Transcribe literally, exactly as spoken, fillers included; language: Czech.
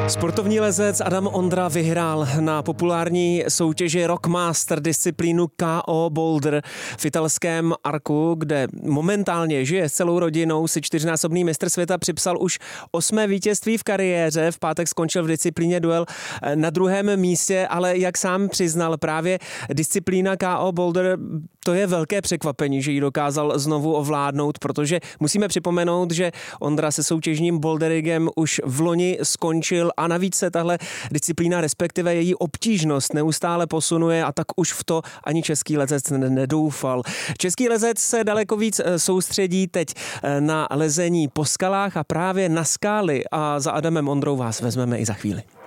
Sportovní lezec Adam Ondra vyhrál na populární soutěži Rockmaster disciplínu K O Boulder v italském Arku, kde momentálně žije s celou rodinou. Si čtyřnásobný mistr světa připsal už osmé vítězství v kariéře. V pátek skončil v disciplíně duel na druhém místě, ale jak sám přiznal, právě disciplína K O Boulder, to je velké překvapení, že ji dokázal znovu ovládnout, protože musíme připomenout, že Ondra se soutěžním boulderingem už v loni skončil a navíc se tahle disciplína, respektive její obtížnost neustále posunuje a tak už v to ani český lezec nedoufal. Český lezec se daleko víc soustředí teď na lezení po skalách a právě na skály a za Adamem Ondrou vás vezmeme i za chvíli.